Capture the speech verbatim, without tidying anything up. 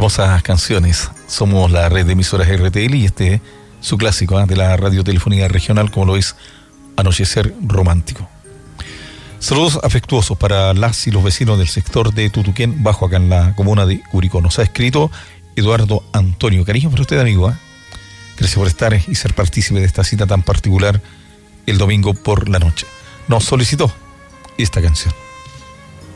Hermosas canciones. Somos la red de emisoras R T L y este es su clásico ¿eh? de la radiotelefonía regional, como lo es Anochecer Romántico. Saludos afectuosos para las y los vecinos del sector de Tutuquén, bajo acá en la comuna de Curicó. Nos ha escrito Eduardo Antonio. Cariño para usted, amigo. ¿eh? Gracias por estar y ser partícipe de esta cita tan particular el domingo por la noche. Nos solicitó esta canción.